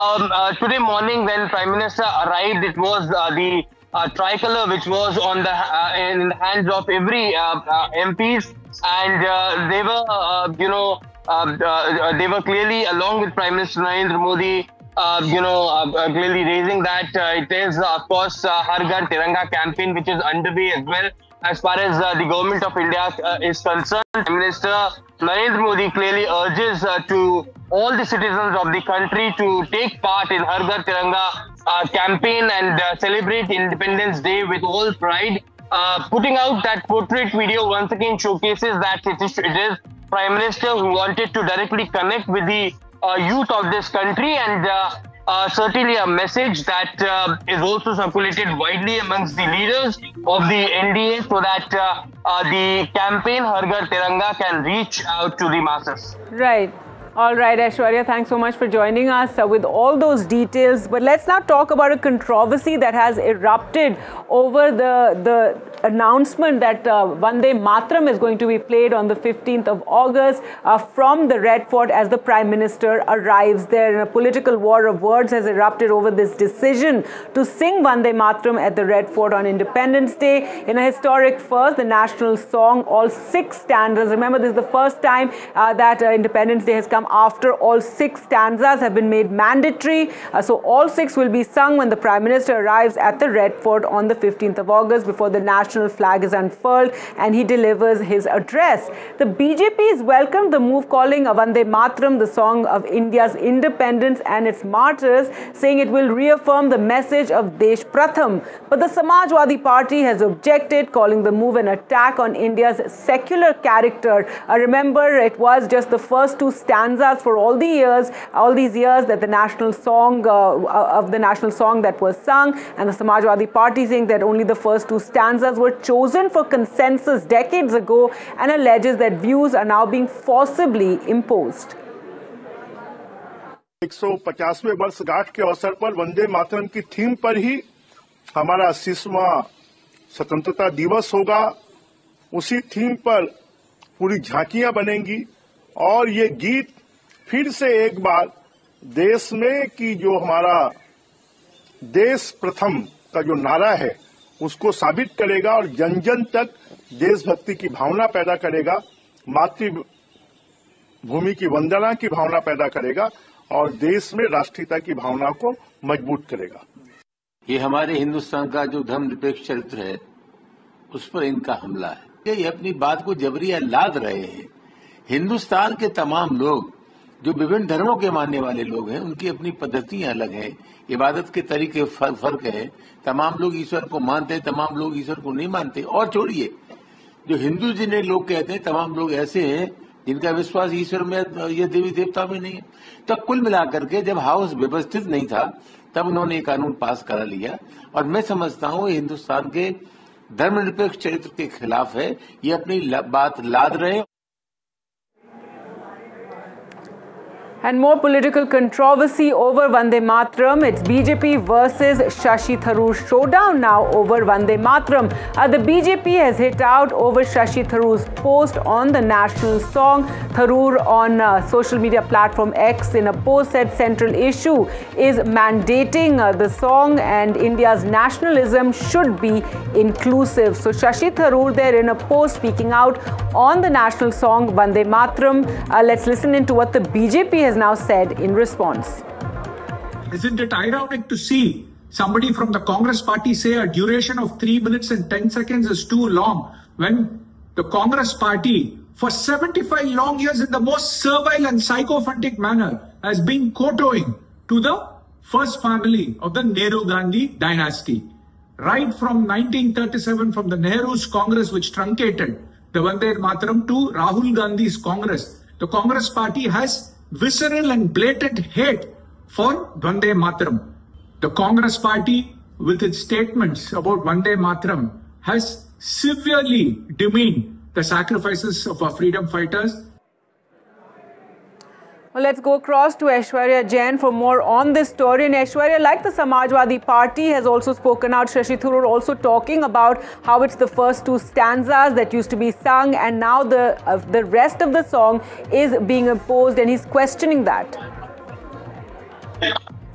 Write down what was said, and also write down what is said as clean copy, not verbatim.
Today morning when Prime Minister arrived, it was the tricolor which was on in the hands of every MPs, and they were, they were clearly along with Prime Minister Narendra Modi, clearly raising that it is, of course, Har Ghar Tiranga campaign which is underway as well. As far as the government of India is concerned, Prime Minister Narendra Modi clearly urges to all the citizens of the country to take part in Har Ghar Tiranga campaign and celebrate Independence Day with all pride. Putting out that portrait video once again showcases that it is Prime Minister who wanted to directly connect with the youth of this country, and certainly a message that is also circulated widely amongst the leaders of the NDA so that the campaign Har Ghar Tiranga can reach out to the masses. Right. All right, Aishwarya, thanks so much for joining us with all those details. But let's now talk about a controversy that has erupted over the announcement that Vande Mataram is going to be played on the 15th of August from the Red Fort as the Prime Minister arrives there. And a political war of words has erupted over this decision to sing Vande Mataram at the Red Fort on Independence Day. In a historic first, the national song, all 6 stanzas. Remember, this is the first time that Independence Day has come after all 6 stanzas have been made mandatory. So all 6 will be sung when the Prime Minister arrives at the Red Fort on the 15th of August before the national flag is unfurled and he delivers his address. The BJP has welcomed the move, calling Vande Mataram the song of India's independence and its martyrs, saying it will reaffirm the message of Desh Pratham. But the Samajwadi Party has objected, calling the move an attack on India's secular character. Remember, it was just the first 2 stanzas for all these years that the national song that was sung, and the Samajwadi Party saying that only the first 2 stanzas were chosen for consensus decades ago, and alleges that views are now being forcibly imposed. 150वें वर्षगांठ के अवसर पर वंदे मातरम की theme पर ही हमारा 80वां स्वतंत्रता दिवस होगा। उसी थीम पर पूरी झांकियां बनेंगी और ये गीत फिर से एक बार देश में कि जो हमारा देश प्रथम का जो नारा है उसको साबित करेगा और जन जन तक देशभक्ति की भावना पैदा करेगा, मातृभूमि की वंदना की भावना पैदा करेगा और देश में राष्ट्रीयता की भावना को मजबूत करेगा। ये हमारे हिंदुस्तान का जो धर्मनिरपेक्ष चरित्र है उस पर इनका हमला है। ये अपनी बात को जबरिया लाद रहे हैं। हिंदुस्तान के तमाम लोग जो विभिन्न धर्मों के मानने वाले लोग हैं, उनकी अपनी पद्धतियां अलग हैं, इबादत के तरीके फर्क है। तमाम लोग ईश्वर को मानते हैं, तमाम लोग ईश्वर को नहीं मानते। और छोड़िए, जो हिंदू जिन्हें लोग कहते हैं, तमाम लोग ऐसे हैं जिनका विश्वास ईश्वर में, ये देवी देवता में नहीं है। तो कुल मिलाकर के जब हाउस व्यवस्थित नहीं था तब उन्होंने ये कानून पास करा लिया, और मैं समझता हूँ ये हिंदुस्तान के धर्मनिरपेक्ष चरित्र के खिलाफ है। ये अपनी बात लाद रहे हैं। And more political controversy over Vande Mataram. It's BJP versus Shashi Tharoor showdown now over Vande Mataram. The BJP has hit out over Shashi Tharoor's post on the national song. Tharoor on social media platform X in a post said central issue is mandating the song and India's nationalism should be inclusive. So Shashi Tharoor there in a post speaking out on the national song Vande Mataram. Let's listen into what the BJP has now said in response. Isn't it ironic to see somebody from the Congress party say a duration of 3 minutes and 10 seconds is too long, when the Congress party for 75 long years in the most servile and sycophantic manner has been kowtowing to the first family of the Nehru-Gandhi dynasty. Right from 1937, from the Nehru's Congress which truncated the Vande Mataram to Rahul Gandhi's Congress, the Congress party has visceral and blatant hate for Vande Mataram. The Congress party, with its statements about Vande Mataram, has severely demeaned the sacrifices of our freedom fighters. Well, let's go across to Aishwarya Jain for more on this story. And Aishwarya, like the Samajwadi Party, has also spoken out. Shashi Tharoor also talking about how it's the first 2 stanzas that used to be sung, and now the rest of the song is being imposed, and he's questioning that.